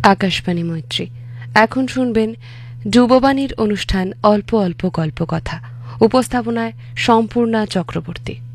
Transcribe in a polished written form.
আকাশবাণী মৈত্রী। এখন শুনবেন যুববাণীর অনুষ্ঠান অল্প অল্প গল্প কথা। উপস্থাপনায় সম্পূর্ণা চক্রবর্তী।